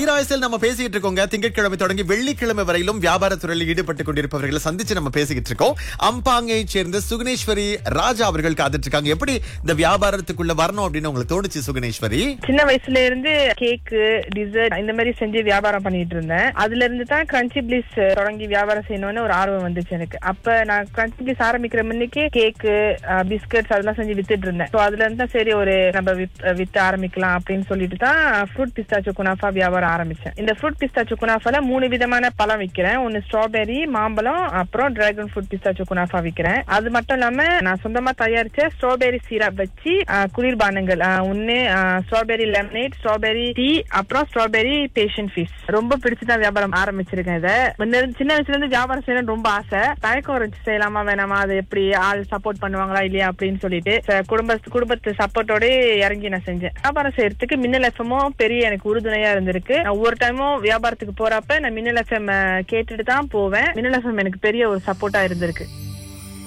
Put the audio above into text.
சீராயசில் நம்ம பேசிட்டு இருக்கோங்க. திங்கட்கிழமை தொடங்கி வெள்ளிக்கிழமை வரையிலும் வியாபார துறையில் ஈடுபட்டு கொண்டிருப்பவர்களை சந்திச்சு நம்ம பேசிக்கிட்டு இருக்கோம். அம்பாங்கை சேர்ந்த சுகுணேஸ்வரி ராஜா அவர்கள் காத்துட்டு இருக்காங்க. எப்படி இந்த வியாபாரத்துக்குள்ள வரணும் அப்படின்னு உங்களுக்கு தோணுச்சு சுகுணேஸ்வரி? சின்ன வயசுல இருந்து கேக்கு, டிசர்ட் இந்த மாதிரி செஞ்சு வியாபாரம் பண்ணிட்டு இருந்தேன். அதுல இருந்து தான் கிரன்ச்சி பிளிஸ் தொடங்கி வியாபாரம் செய்யணும்னு ஒரு ஆர்வம் வந்துச்சு எனக்கு. அப்ப நான் கிரன்ச்சி பிளிஸ் ஆரம்பிக்கிற முன்னுக்கே கேக்கு, பிஸ்கட்ஸ் அதெல்லாம் செஞ்சு வித்துட்டு இருந்தேன். அதுல இருந்து தான் சரி ஒரு நம்ம வித்து ஆரம்பிக்கலாம் அப்படின்னு சொல்லிட்டு தான் ஃப்ரூட் பிஸ்தாச்சோ குனாஃபா வியாபாரம் ஆரம்பிச்சேன். இந்த ஃப்ரூட் பிஸ்தாச்சோ குனாஃபால 3 விதமான பழம் விக்கிறேன். ஒன்னு ஸ்ட்ராபெரி, மாம்பழம், அப்புறம் டிராகன் ஃப்ரூட் பிஸ்தாச்சோ குனாஃபா விக்கிறேன். அது மட்டும் இல்லாம நான் சொந்தமா தயாரிச்ச ஸ்ட்ராபெரி சிரப் வச்சு குளிர்பானங்கள் ஒன்னு ஸ்ட்ராபெரி லெமனேட், ஸ்ட்ராபெரி டீ, அப்புறம் ஸ்ட்ராபெரி பேஷன் ஃபிஷ். ரொம்ப பிடிச்சுதான் வியாபாரம் ஆரம்பிச்சிருக்கேன். இதை சின்ன வயசுல இருந்து வியாபாரம் செய்யணும் ரொம்ப ஆசை. தயக்கம் இருந்துச்சு, செய்யலாமா வேணாமா, அது எப்படி ஆள் சப்போர்ட் பண்ணுவாங்களா இல்லையா அப்படின்னு சொல்லிட்டு குடும்பத்து சப்போர்ட்டோட இறங்கி நான் செஞ்சேன். வியாபாரம் செய்யறதுக்கு மின்னல் எஃப்எம்மும் பெரிய எனக்கு உறுதுணையா இருந்திருக்கு. ஒவ்வொரு டைமும் வியாபாரத்துக்கு போறப்ப நான் மின்னல் எஃப்எம் கேட்டுட்டு தான் போவேன். மின்னல் எஃப்எம் எனக்கு பெரிய ஒரு சப்போர்ட்டா இருந்திருக்கு.